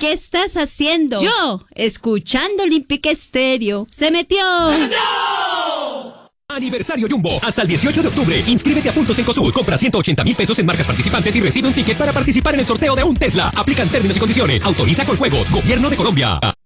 ¿Qué estás haciendo? Yo, escuchando Olympic Estéreo. ¡Se metió! Aniversario Jumbo, hasta el 18 de octubre. Inscríbete a Puntos Cencosud, compra 180,000 pesos en marcas participantes y recibe un ticket para participar en el sorteo de un Tesla. Aplican términos y condiciones. Autoriza con juegos. Gobierno de Colombia.